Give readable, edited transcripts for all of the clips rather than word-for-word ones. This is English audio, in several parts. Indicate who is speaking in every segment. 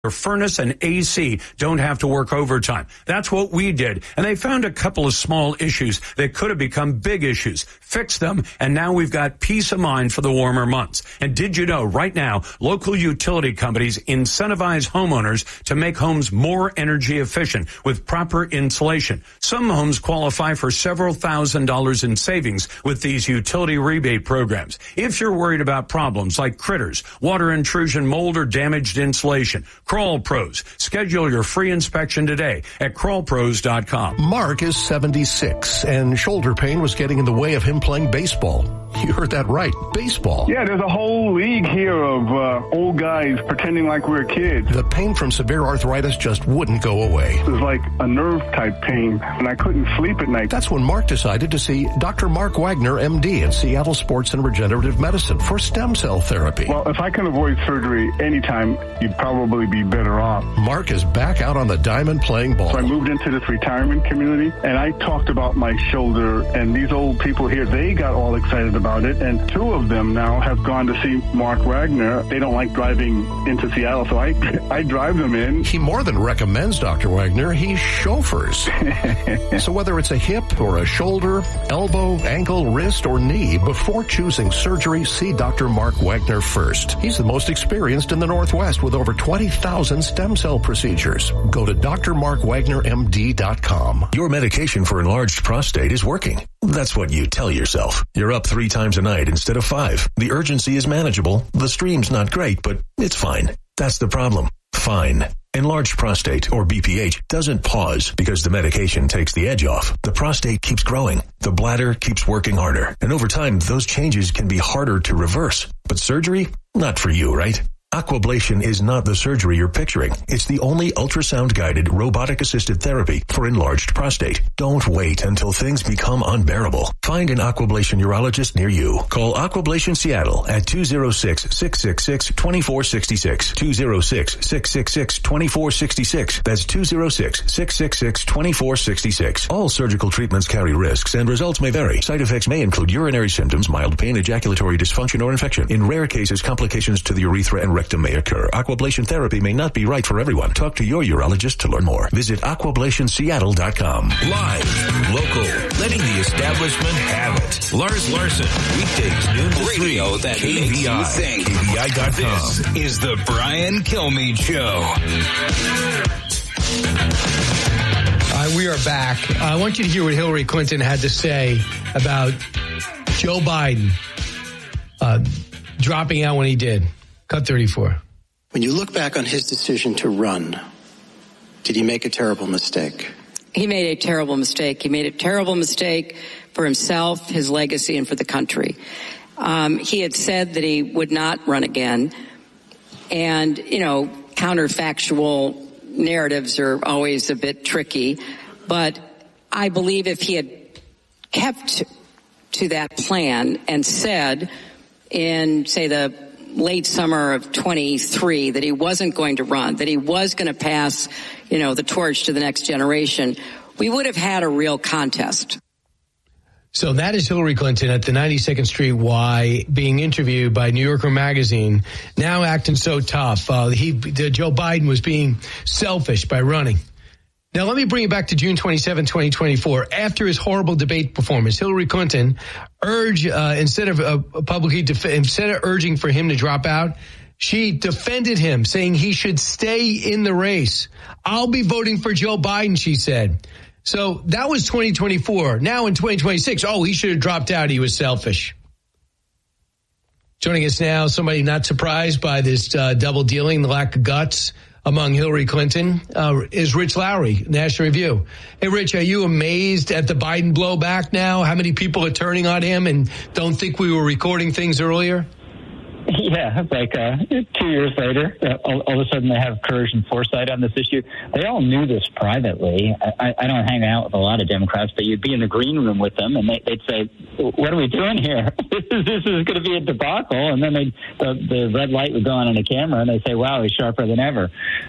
Speaker 1: Your furnace and AC don't have to work overtime. That's what we did. And they found a couple of small issues that could have become big issues. Fixed them, and now we've got peace of mind for the warmer months. And did you know right now, local utility companies incentivize homeowners to make homes more energy efficient with proper insulation. Some homes qualify for several $1,000s in savings with these utility rebate programs. If you're worried about problems like critters, water intrusion, mold, or damaged insulation, Crawl Pros. Schedule your free inspection today at crawlpros.com.
Speaker 2: Mark is 76, and shoulder pain was getting in the way of him playing baseball. You heard that right, baseball.
Speaker 3: Yeah, there's a whole league here of old guys pretending like we're kids.
Speaker 2: The pain from severe arthritis just wouldn't go away.
Speaker 3: It was like a nerve-type pain, and I couldn't sleep at night.
Speaker 2: That's when Mark decided to see Dr. Mark Wagner, MD, in Seattle Sports and Regenerative Medicine for stem cell therapy.
Speaker 3: Well, if I can avoid surgery anytime, you'd probably be better off.
Speaker 2: Mark is back out on the diamond playing ball.
Speaker 3: So I moved into this retirement community, and I talked about my shoulder, and these old people here, they got all excited about it, and two of them now have gone to see Mark Wagner. They don't like driving into Seattle, so I drive them in.
Speaker 2: He more than recommends Dr. Wagner, he chauffeurs. So whether it's a hip or a shoulder, elbow, ankle, wrist, or knee, before choosing surgery, see Dr. Mark Wagner first. He's the most experienced in the Northwest with over 20,000 stem cell procedures. Go to drmarkwagnermd.com.
Speaker 4: Your medication for enlarged prostate is working. That's what you tell yourself. You're up 3 times a night instead of 5. The urgency is manageable. The stream's not great, but it's fine. That's the problem. Fine. Enlarged prostate, or BPH, doesn't pause because the medication takes the edge off. The prostate keeps growing. The bladder keeps working harder. And over time, those changes can be harder to reverse. But surgery? Not for you, right? Aquablation is not the surgery you're picturing. It's the only ultrasound-guided, robotic-assisted therapy for enlarged prostate. Don't wait until things become unbearable. Find an Aquablation urologist near you. Call Aquablation Seattle at 206-666-2466. 206-666-2466. That's 206-666-2466. All surgical treatments carry risks, and results may vary. Side effects may include urinary symptoms, mild pain, ejaculatory dysfunction, or infection. In rare cases, complications to the urethra and rectum may occur. Aquablation therapy may not be right for everyone. Talk to your urologist to learn more. Visit aquablationseattle.com.
Speaker 5: Live, local, letting the establishment have it. Lars Larson, weekdays noon to 3.
Speaker 6: Radio that makes you think.
Speaker 5: KBI.com. This is the Brian Kilmeade Show.
Speaker 7: We are back. I want you to hear what Hillary Clinton had to say about Joe Biden dropping out when he did. Cut 34.
Speaker 8: When you look back on his decision to run, did he make a terrible mistake?
Speaker 9: He made a terrible mistake. He made a terrible mistake for himself, his legacy, and for the country. He had said that he would not run again. And, counterfactual narratives are always a bit tricky. But I believe if he had kept to that plan and said in, say, the late summer of 23 that he wasn't going to run, that he was going to pass, the torch to the next generation, we would have had a real contest.
Speaker 7: So that is Hillary Clinton at the 92nd Street Y being interviewed by New Yorker Magazine, now acting so tough. Joe Biden was being selfish by running. Now, let me bring you back to June 27, 2024. After his horrible debate performance, Hillary Clinton urged, instead of urging for him to drop out, she defended him, saying he should stay in the race. I'll be voting for Joe Biden, she said. So that was 2024. Now in 2026, he should have dropped out. He was selfish. Joining us now, somebody not surprised by this double dealing, the lack of guts among Hillary Clinton, is Rich Lowry, National Review. Hey, Rich, are you amazed at the Biden blowback now? How many people are turning on him and don't think we were recording things earlier?
Speaker 10: Yeah, like 2 years later, all of a sudden they have courage and foresight on this issue. They all knew this privately. I don't hang out with a lot of Democrats, but you'd be in the green room with them, and they'd say, "What are we doing here? This is going to be a debacle." And then the red light would go on the camera, and they say, "Wow, he's sharper than ever."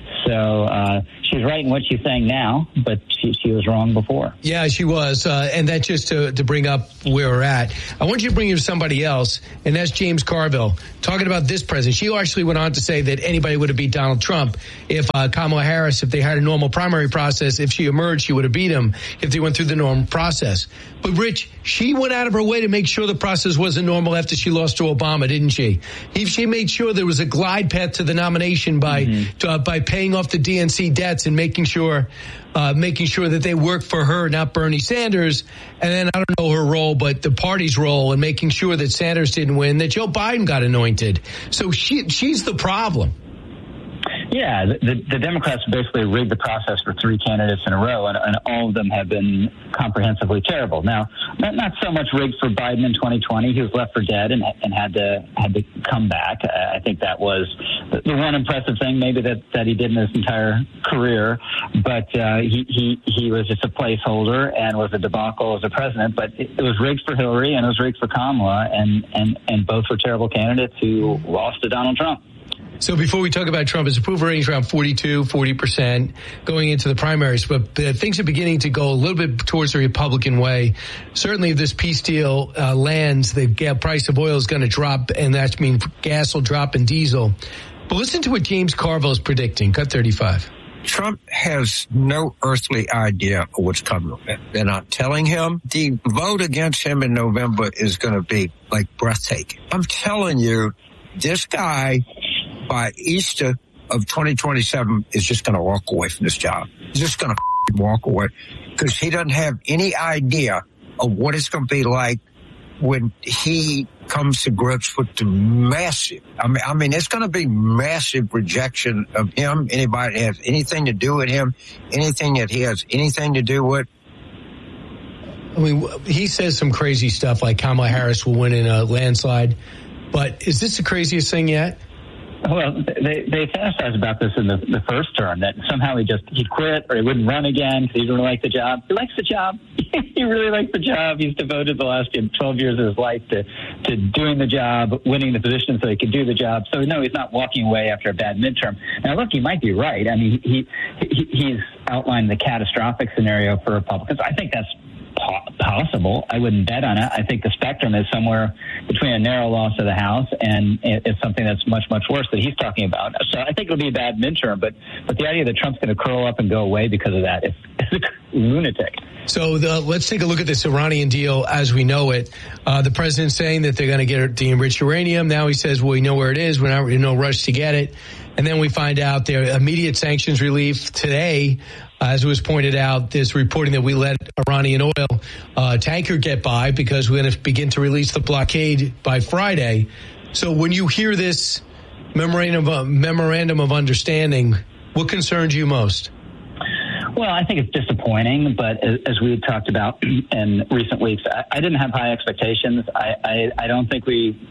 Speaker 10: So she's right in what she's saying now, but she was wrong before. Yeah, she was. And that just to bring up where we're at. I want you to bring you to somebody else, and that's James Carville. Talk
Speaker 7: talking about this president. She actually went on to say that anybody would have beat Donald Trump if Kamala Harris, if they had a normal primary process, if she emerged, she would have beat him if they went through the normal process. But, Rich, she went out of her way to make sure the process wasn't normal after she lost to Obama, didn't she? She made sure there was a glide path to the nomination by paying off the DNC debts and making sure that they work for her, not Bernie Sanders. And then I don't know her role, but the party's role in making sure that Sanders didn't win, that Joe Biden got anointed. So she's the problem.
Speaker 10: Yeah, the Democrats basically rigged the process for 3 candidates in a row, and all of them have been comprehensively terrible. Now, not so much rigged for Biden in 2020. He was left for dead and had to come back. I think that was the one impressive thing maybe that he did in his entire career. But he was just a placeholder and was a debacle as a president. But it was rigged for Hillary and it was rigged for Kamala, and both were terrible candidates who lost to Donald Trump.
Speaker 7: So before we talk about Trump, his approval rating is around 40% going into the primaries, but things are beginning to go a little bit towards the Republican way. Certainly if this peace deal lands, the price of oil is going to drop, and that means gas will drop and diesel. But listen to what James Carville is predicting. Cut 35.
Speaker 11: Trump has no earthly idea of what's coming. They're not telling him. The vote against him in November is going to be like breathtaking. I'm telling you, this guy by Easter of 2027 is just going to walk away from this job. He's just going to walk away because he doesn't have any idea of what it's going to be like when he comes to grips with the massive, I mean, it's going to be massive rejection of him, anybody that has anything to do with him, anything that he has anything to do with.
Speaker 7: I mean, he says some crazy stuff like Kamala Harris will win in a landslide, but is this the craziest thing yet?
Speaker 10: Well, they fantasized about this in the first term, that somehow he'd quit or he wouldn't run again because he didn't like the job. He likes the job. He really likes the job. He's devoted the last 12 years of his life to doing the job, winning the position so he could do the job. So, no, he's not walking away after a bad midterm. Now, look, he might be right. I mean, he's outlined the catastrophic scenario for Republicans. I think that's possible. I wouldn't bet on it. I think the spectrum is somewhere between a narrow loss of the House and it's something that's much, much worse that he's talking about. So I think it'll be a bad midterm, but the idea that Trump's going to curl up and go away because of that is a lunatic.
Speaker 7: So let's take a look at this Iranian deal as we know it. The president's saying that they're going to get the enriched uranium. Now he says, well, we know where it is. We're not in no rush to get it. And then we find out their immediate sanctions relief today. As was pointed out, there's reporting that we let Iranian oil tanker get by because we're going to begin to release the blockade by Friday. So when you hear this memorandum of understanding, what concerns you most?
Speaker 10: Well, I think it's disappointing, but as we had talked about in recent weeks, I didn't have high expectations. I don't think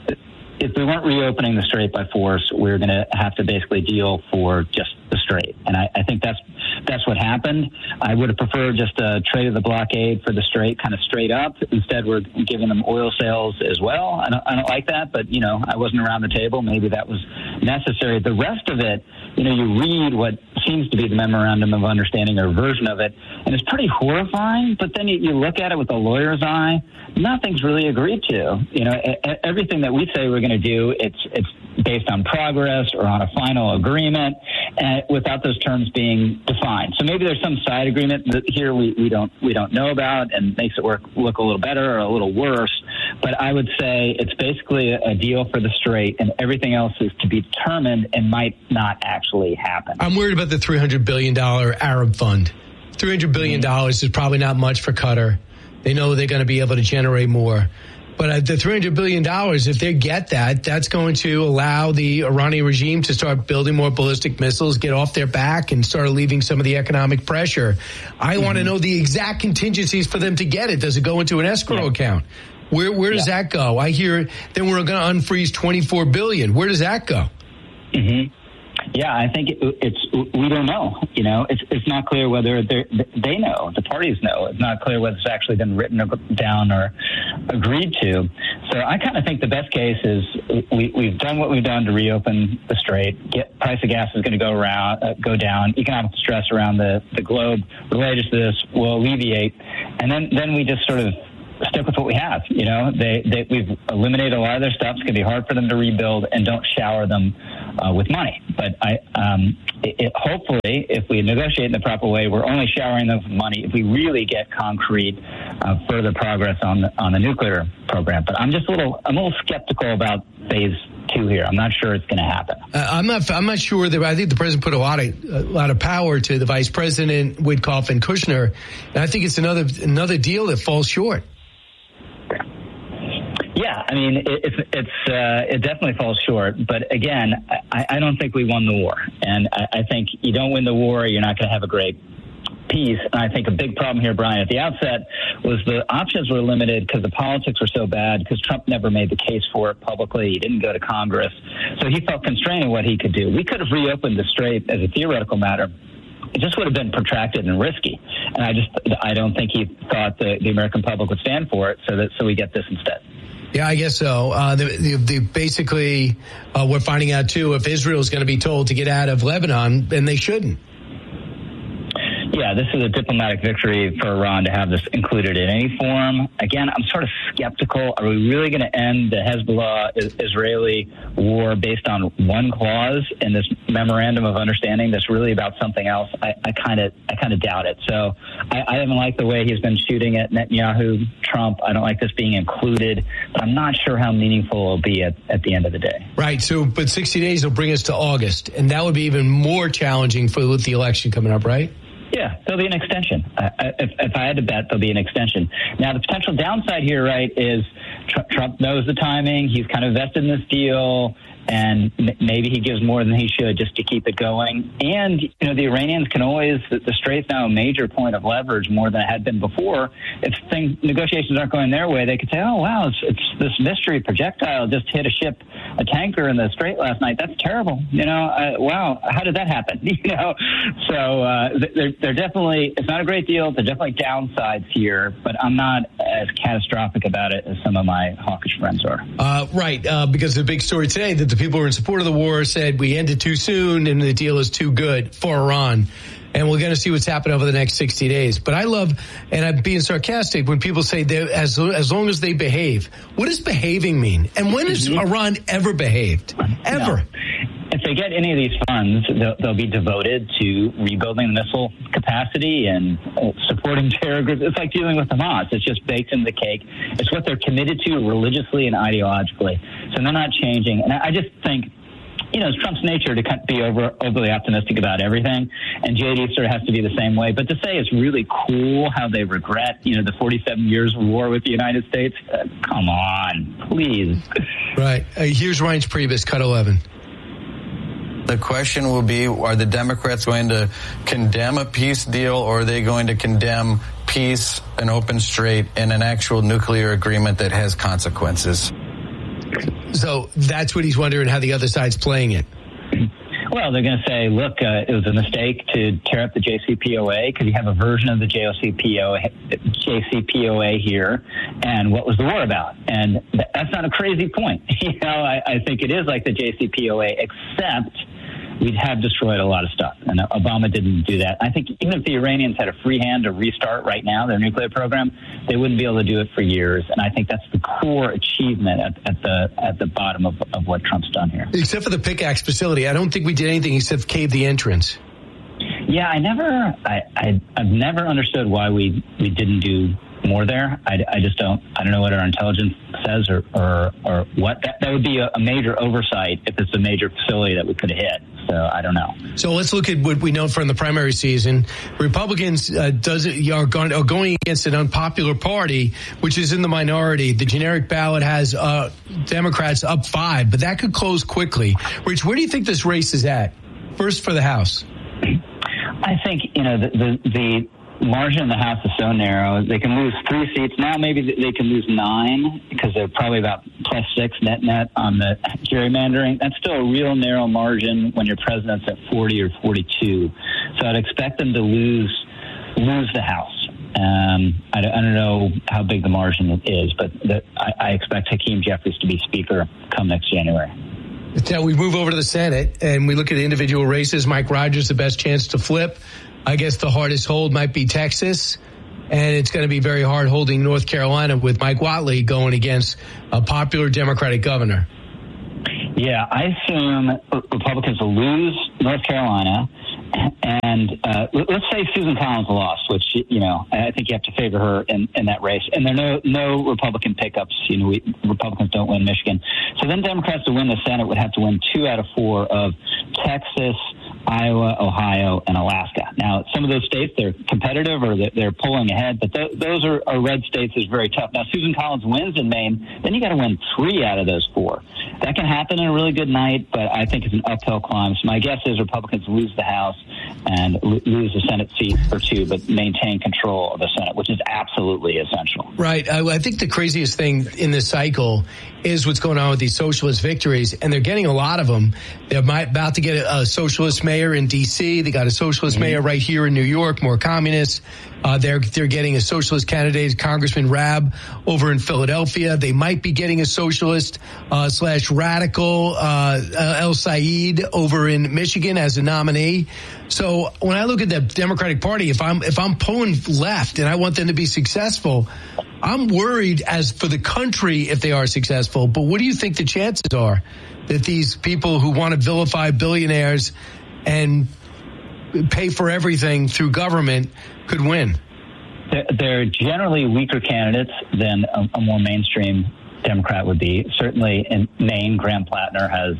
Speaker 10: if we weren't reopening the Strait by force, we're going to have to basically deal for just the Strait. And I think that's what happened. I would have preferred just a trade of the blockade for the Strait, kind of straight up. Instead, we're giving them oil sales as well. I don't like that, but, I wasn't around the table. Maybe that was necessary. The rest of it, you read what seems to be the memorandum of understanding or version of it, and it's pretty horrifying, but then you look at it with a lawyer's eye, nothing's really agreed to. Everything that we say we're going to do, it's based on progress or on a final agreement, without those terms being defined. So maybe there's some side agreement that here we don't know about and makes it look a little better or a little worse. But I would say it's basically a deal for the Strait, and everything else is to be determined and might not actually happen.
Speaker 7: I'm worried about the $300 billion Arab fund. $300 billion is probably not much for Qatar. They know they're going to be able to generate more. But the $300 billion, if they get that, that's going to allow the Iranian regime to start building more ballistic missiles, get off their back, and start alleviating some of the economic pressure. I want to know the exact contingencies for them to get it. Does it go into an escrow account? Where does that go? I hear then we're going to unfreeze $24 billion. Where does that go?
Speaker 10: Mm-hmm. Yeah, I think we don't know. It's not clear whether they know, the parties know. It's not clear whether it's actually been written down or agreed to. So I kind of think the best case is we've done what we've done to reopen the Strait. Price of gas is going to go down. Economic stress around the globe related to this will alleviate, and then we just sort of stick with what we have. You know, we've eliminated a lot of their stuff. It's going to be hard for them to rebuild, and don't shower them with money. But hopefully, if we negotiate in the proper way, we're only showering them with money if we really get concrete further progress on the nuclear program. But I'm a little skeptical about phase 2 here. I'm not sure it's going to happen.
Speaker 7: I'm not sure that. I think the president put a lot of power to the vice president, Witkoff and Kushner, and I think it's another deal that falls short.
Speaker 10: Yeah, I mean, it definitely falls short. But again, I don't think we won the war, and I think you don't win the war, you're not going to have a great peace. And I think a big problem here, Brian, at the outset was the options were limited because the politics were so bad, because Trump never made the case for it publicly. He didn't go to Congress. So he felt constrained in what he could do. We could have reopened the strait as a theoretical matter. It just would have been protracted and risky. And I don't think he thought the American public would stand for it. So we get this instead.
Speaker 7: Yeah, I guess so. Basically, we're finding out, too, if Israel is going to be told to get out of Lebanon, then they shouldn't.
Speaker 10: Yeah, this is a diplomatic victory for Iran to have this included in any form. Again, I'm sort of skeptical. Are we really going to end the Hezbollah-Israeli war based on one clause in this memorandum of understanding that's really about something else? I kind of doubt it. So I haven't liked the way he's been shooting at Netanyahu, Trump. I don't like this being included. But I'm not sure how meaningful it'll be at the end of the day.
Speaker 7: Right. So, but 60 days will bring us to August, and that would be even more challenging with the election coming up, right?
Speaker 10: Yeah, there'll be an extension. If I had to bet, there'll be an extension. Now, the potential downside here, right, is Trump knows the timing. He's kind of vested in this deal, and maybe he gives more than he should just to keep it going. And, you know, the Iranians can always, the strait's now a major point of leverage more than it had been before. If negotiations aren't going their way, they could say, oh, wow, it's this mystery projectile just hit a tanker in the strait last night. That's terrible. You know, wow, how did that happen? You know, so they're definitely, it's not a great deal. There's definitely downsides here, but I'm not as catastrophic about it as some of my hawkish friends are.
Speaker 7: Right, because the big story today that the people who are in support of the war said we ended too soon and the deal is too good for Iran. And we're going to see what's happening over the next 60 days. But I love, and I'm being sarcastic, when people say as long as they behave. What does behaving mean? And when has Iran ever behaved? Ever?
Speaker 10: No. If they get any of these funds, they'll be devoted to rebuilding the missile capacity and supporting terror groups. It's like dealing with Hamas. It's just baked into the cake. It's what they're committed to religiously and ideologically. So they're not changing. And I just think, you know, it's Trump's nature to be overly optimistic about everything, and JD sort of has to be the same way. But to say it's really cool how they regret, you know, the 47 years of war with the United States, come on, please.
Speaker 7: Right. Here's Reince Priebus, cut 11.
Speaker 12: The question will be, are the Democrats going to condemn a peace deal, or are they going to condemn peace, an open strait, and an actual nuclear agreement that has consequences?
Speaker 7: So that's what he's wondering, how the other side's playing it.
Speaker 10: Well, they're going to say, look, it was a mistake to tear up the JCPOA because you have a version of the JCPOA here, and what was the war about? And that's not a crazy point. You know, I think it is like the JCPOA, except we'd have destroyed a lot of stuff, and Obama didn't do that. I think even if the Iranians had a free hand to restart right now their nuclear program, they wouldn't be able to do it for years. And I think that's the core achievement at the bottom of what Trump's done here.
Speaker 7: Except for the pickaxe facility, I don't think we did anything except cave the entrance.
Speaker 10: Yeah, I've never understood why we didn't do more there. I just don't know what our intelligence says or what. That would be a major oversight if it's a major facility that we could have hit. So I don't know. So
Speaker 7: let's look at what we know from the primary season. Republicans are going against an unpopular party, which is in the minority. The generic ballot has Democrats up 5, but that could close quickly. Rich, where do you think this race is at? First for the House.
Speaker 10: I think, you know, the margin in the House is so narrow. They can lose 3 seats. Now maybe they can lose 9 because they're probably about +6 net on the gerrymandering. That's still a real narrow margin when your president's at 40 or 42. So I'd expect them to lose the House. I don't know how big the margin is, but I expect Hakeem Jeffries to be Speaker come next January.
Speaker 7: Now we move over to the Senate and we look at individual races. Mike Rogers, the best chance to flip. I guess the hardest hold might be Texas. and it's going to be very hard holding North Carolina with Mike Whatley going against a popular Democratic governor.
Speaker 10: Yeah, I assume Republicans will lose North Carolina, and let's say Susan Collins lost, which, I think you have to favor her in that race. And there are no Republican pickups. Republicans don't win Michigan. So then Democrats to win the Senate would have to win 2 out of 4 of Texas, Iowa, Ohio, and Alaska. Now, some of those states, they're competitive or they're pulling ahead, but those are red states. Is very tough. Now, Susan Collins wins in Maine, then you got to win 3 out of those 4. That can happen in a really good night, but I think it's an uphill climb. So my guess is Republicans lose the House and lose the Senate seat or 2, but maintain control of the Senate, which is absolutely essential.
Speaker 7: Right. I think the craziest thing in this cycle is what's going on with these socialist victories, and they're getting a lot of them. They're about to get a socialist mayor in D.C. They got a socialist mayor right here in New York, more communist. They're getting a socialist candidate, Congressman Rabb, over in Philadelphia. They might be getting a socialist / radical El Said over in Michigan as a nominee. So when I look at the Democratic Party, if I'm pulling left and I want them to be successful, I'm worried as for the country if they are successful. But what do you think the chances are that these people who want to vilify billionaires and pay for everything through government could win?
Speaker 10: They're generally weaker candidates than a more mainstream Democrat would be. Certainly in Maine, Graham Plattner has,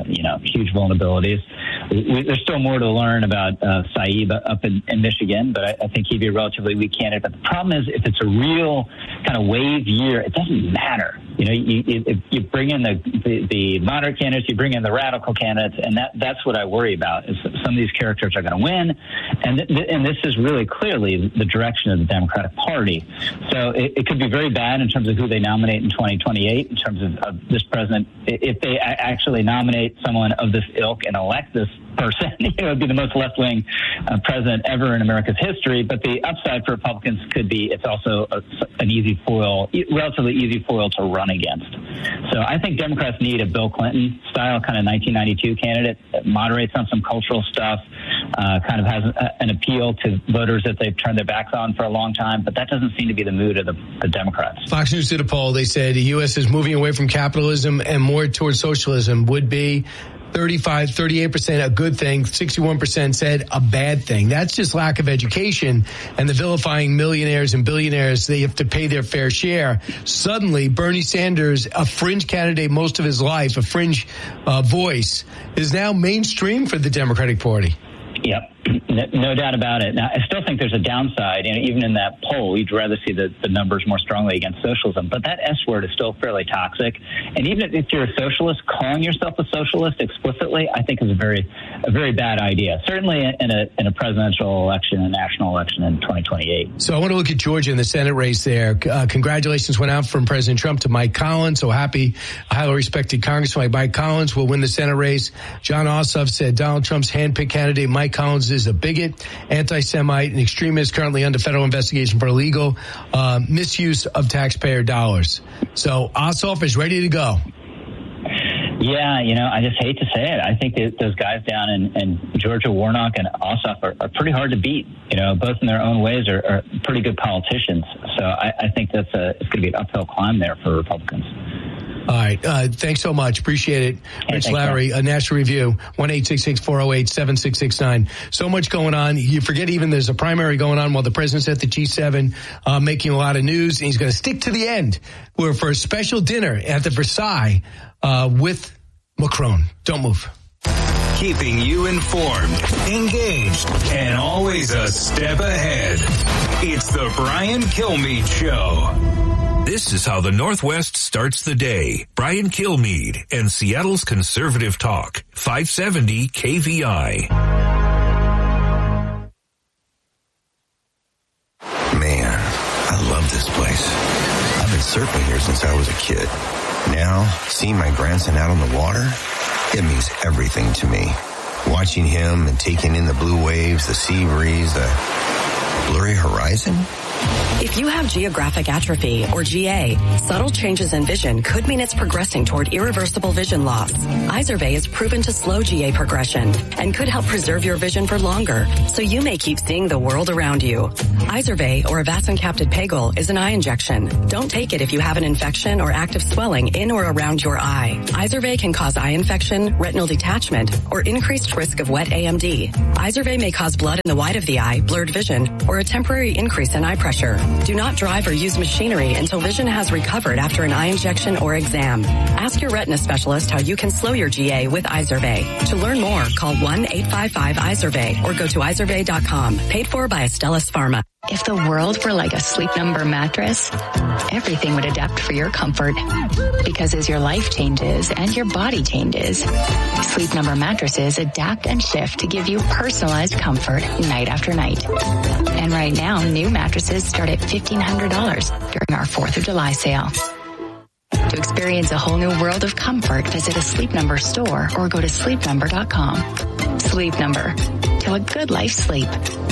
Speaker 10: huge vulnerabilities. There's still more to learn about Said up in Michigan, but I think he'd be a relatively weak candidate. But the problem is if it's a real kind of wave year, it doesn't matter. You bring in the moderate candidates, you bring in the radical candidates, and that's what I worry about, is that some of these characters are going to win. And this is really clearly the direction of the Democratic Party. So it could be very bad in terms of who they nominate in 2028, in terms of this president. If they actually nominate someone of this ilk and elect this person, it would be the most left-wing president ever in America's history. But the upside for Republicans could be it's also an easy foil, relatively easy foil to run against. So I think Democrats need a Bill Clinton style kind of 1992 candidate that moderates on some cultural stuff, kind of has an appeal to voters that they've turned their backs on for a long time. But that doesn't seem to be the mood of the Democrats.
Speaker 7: Fox News did a poll. They said the U.S. is moving away from capitalism and more towards socialism. Would be 38% a good thing, 61% said a bad thing. That's just lack of education and the vilifying millionaires and billionaires. They have to pay their fair share. Suddenly, Bernie Sanders, a fringe candidate most of his life, a fringe voice, is now mainstream for the Democratic Party.
Speaker 10: Yep. No doubt about it. Now, I still think there's a downside. Even in that poll, you'd rather see the numbers more strongly against socialism. But that S word is still fairly toxic. And even if you're a socialist, calling yourself a socialist explicitly, I think is a very bad idea. Certainly in a presidential election, a national election in 2028.
Speaker 7: So I want to look at Georgia in the Senate race there. Congratulations went out from President Trump to Mike Collins. So happy, highly respected Congressman like Mike Collins will win the Senate race. John Ossoff said Donald Trump's handpicked candidate, Mike Collins, is a bigot, anti-Semite, and extremist currently under federal investigation for illegal misuse of taxpayer dollars. So Ossoff is ready to go.
Speaker 10: Yeah, I just hate to say it. I think that those guys down in Georgia, Warnock and Ossoff are pretty hard to beat. Both in their own ways are pretty good politicians. So I think it's going to be an uphill climb there for Republicans.
Speaker 7: All right. Thanks so much. Appreciate it. Rich Lowry, a National Review, 1-866-408-7669. So much going on. You forget even there's a primary going on while the president's at the G7, making a lot of news. And he's going to stick to the end. We're for a special dinner at the Versailles with Macron. Don't move.
Speaker 5: Keeping you informed, engaged, and always a step ahead. It's the Brian Kilmeade Show. This is how the Northwest starts the day. Brian Kilmeade and Seattle's Conservative Talk, 570 KVI.
Speaker 13: Man, I love this place. I've been surfing here since I was a kid. Now, seeing my grandson out on the water, it means everything to me. Watching him and taking in the blue waves, the sea breeze, Blurry horizon?
Speaker 14: If you have geographic atrophy, or GA, subtle changes in vision could mean it's progressing toward irreversible vision loss. Izervay is proven to slow GA progression and could help preserve your vision for longer, so you may keep seeing the world around you. Izervay, or avacincaptad pegol, is an eye injection. Don't take it if you have an infection or active swelling in or around your eye. Izervay can cause eye infection, retinal detachment, or increased risk of wet AMD. Izervay may cause blood in the white of the eye, blurred vision, or a temporary increase in eye pressure. Do not drive or use machinery until vision has recovered after an eye injection or exam. Ask your retina specialist how you can slow your GA with Izervay. To learn more, call 1-855-IZERVAY or go to izervay.com. Paid for by Astellas Pharma.
Speaker 15: If the world were like a Sleep Number mattress, everything would adapt for your comfort. Because as your life changes and your body changes, Sleep Number mattresses adapt and shift to give you personalized comfort night after night. And right now, new mattresses start at $1,500 during our 4th of July sale. To experience a whole new world of comfort, visit a Sleep Number store or go to sleepnumber.com. Sleep Number. Till a good life sleep.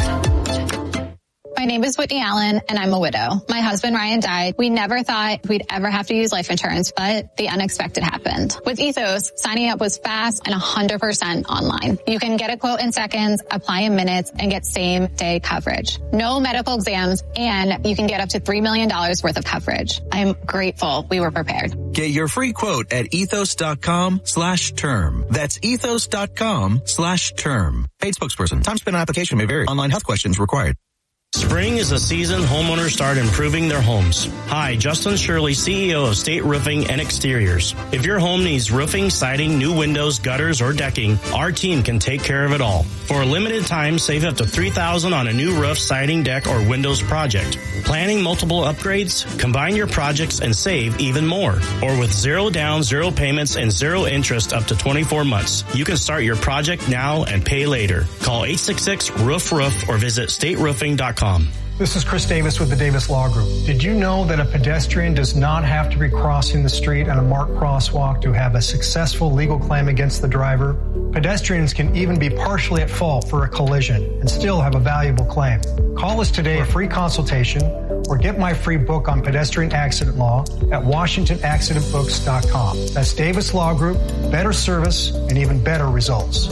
Speaker 16: My name is Whitney Allen, and I'm a widow. My husband, Ryan, died. We never thought we'd ever have to use life insurance, but the unexpected happened. With Ethos, signing up was fast and 100% online. You can get a quote in seconds, apply in minutes, and get same-day coverage. No medical exams, and you can get up to $3 million worth of coverage. I'm grateful we were prepared.
Speaker 17: Get your free quote at ethos.com/term. That's ethos.com/term. Paid spokesperson. Time spent on application may vary. Online health questions required.
Speaker 18: Spring is a season homeowners start improving their homes. Hi, Justin Shirley, CEO of State Roofing and Exteriors. If your home needs roofing, siding, new windows, gutters, or decking, our team can take care of it all. For a limited time, save up to $3,000 on a new roof, siding, deck, or windows project. Planning multiple upgrades? Combine your projects and save even more. Or with 0 down, 0 payments, and 0 interest up to 24 months. You can start your project now and pay later. Call 866-ROOF-ROOF or visit stateroofing.com.
Speaker 19: This is Chris Davis with the Davis Law Group. Did you know that a pedestrian does not have to be crossing the street on a marked crosswalk to have a successful legal claim against the driver? Pedestrians can even be partially at fault for a collision and still have a valuable claim. Call us today for a free consultation or get my free book on pedestrian accident law at WashingtonAccidentBooks.com. That's Davis Law Group, better service and even better results.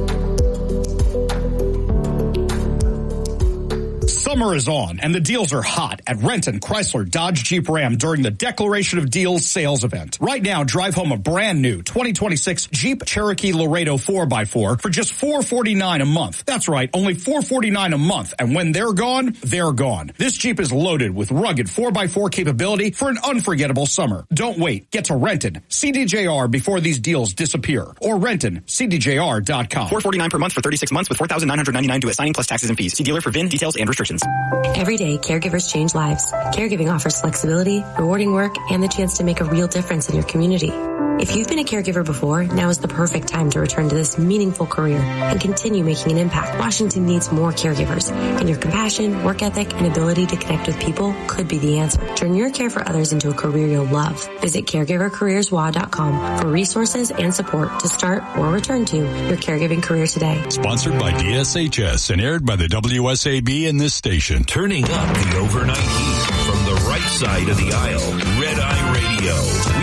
Speaker 20: Summer is on, and the deals are hot at Renton, Chrysler, Dodge, Jeep, Ram during the Declaration of Deals sales event. Right now, drive home a brand new 2026 Jeep Cherokee Laredo 4x4 for just $449 a month. That's right, only $449 a month, and when they're gone, they're gone. This Jeep is loaded with rugged 4x4 capability for an unforgettable summer. Don't wait. Get to Renton, CDJR before these deals disappear, or RentonCDJR.com.
Speaker 21: $449 per month for 36 months with $4,999 due at signing plus taxes and fees. See dealer for VIN details and restrictions.
Speaker 22: Every day, caregivers change lives. Caregiving offers flexibility, rewarding work, and the chance to make a real difference in your community. If you've been a caregiver before, now is the perfect time to return to this meaningful career and continue making an impact. Washington needs more caregivers, and your compassion, work ethic, and ability to connect with people could be the answer. Turn your care for others into a career you'll love. Visit caregivercareerswa.com for resources and support to start or return to your caregiving career today.
Speaker 23: Sponsored by DSHS and aired by the WSAB in this station.
Speaker 5: Turning up the overnight heat from the right side of the aisle. Red Eye Radio.